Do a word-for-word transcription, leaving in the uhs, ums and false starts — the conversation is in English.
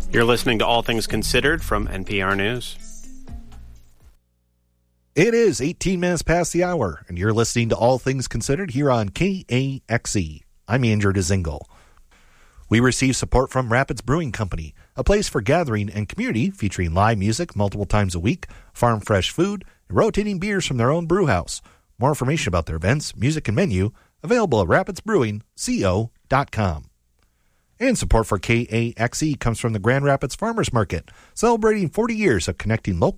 You're listening to All Things Considered from N P R News. It is eighteen minutes past the hour, and you're listening to All Things Considered here on K A X E. I'm Andrew DeZingle. We receive support from Rapids Brewing Company, a place for gathering and community featuring live music multiple times a week, farm fresh food, and rotating beers from their own brew house. More information about their events, music, and menu available at rapids brewing co dot com. And support for K A X E comes from the Grand Rapids Farmers Market, celebrating forty years of connecting local